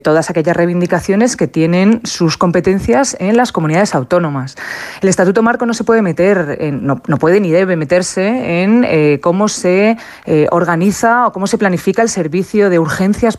todas aquellas reivindicaciones que tienen sus competencias en las comunidades autónomas. El Estatuto Marco no se puede meter, no puede ni debe meterse en cómo se organiza o cómo se planifica el servicio de urgencias